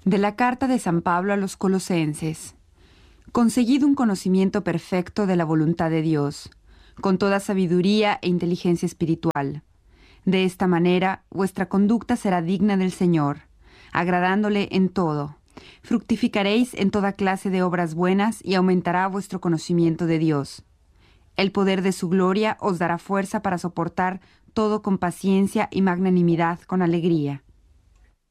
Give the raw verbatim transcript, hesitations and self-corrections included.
De la carta de San Pablo a los Colosenses. Conseguid un conocimiento perfecto de la voluntad de Dios, con toda sabiduría e inteligencia espiritual. De esta manera, vuestra conducta será digna del Señor, agradándole en todo. Fructificaréis en toda clase de obras buenas y aumentará vuestro conocimiento de Dios. El poder de su gloria os dará fuerza para soportar todo con paciencia y magnanimidad con alegría,